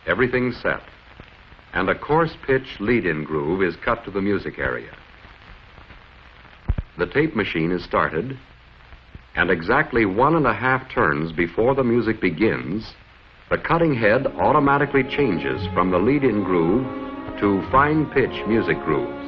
everything's set, and a coarse pitch lead-in groove is cut to the music area. The tape machine is started, and exactly 1.5 turns before the music begins, the cutting head automatically changes from the lead-in groove to fine pitch music grooves.